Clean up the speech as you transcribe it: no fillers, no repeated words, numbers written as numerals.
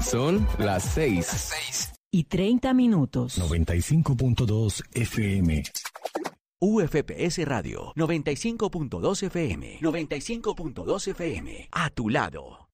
Son las 6:30. 95.2 FM. UFPS Radio 95.2 FM. 95.2 FM. A tu lado.